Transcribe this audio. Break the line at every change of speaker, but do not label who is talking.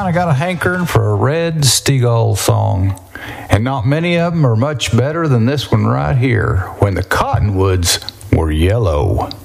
kind of got a hankering for a Red Steagall song. And not many of them are much better than this one right here, When the Cottonwoods Were Yellow.